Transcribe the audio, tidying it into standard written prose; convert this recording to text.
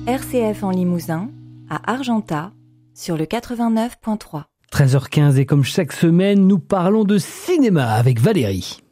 RCF en Limousin, à Argentat, sur le 89.3. 13h15 et comme chaque semaine, nous parlons de cinéma avec Valérie.